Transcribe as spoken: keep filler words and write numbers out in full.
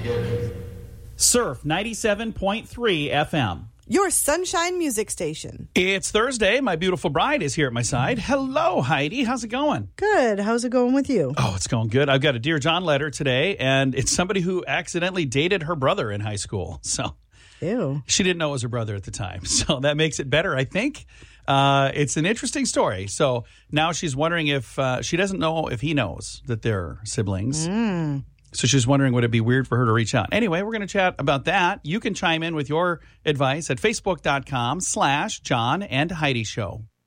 Surf ninety-seven point three F M. Your sunshine music station. It's Thursday. My beautiful bride is here at my side. Hello, Heidi. How's it going? Good. How's it going with you? Oh, it's going good. I've got a Dear John letter today, and it's somebody who accidentally dated her brother in high school. So Ew. She didn't know it was her brother at the time. So that makes it better, I think. Uh, it's an interesting story. So now she's wondering if uh, she doesn't know if he knows that they're siblings. Mm. So she's wondering, would it be weird for her to reach out? Anyway, we're going to chat about that. You can chime in with your advice at facebook.com slash John and Heidi Show.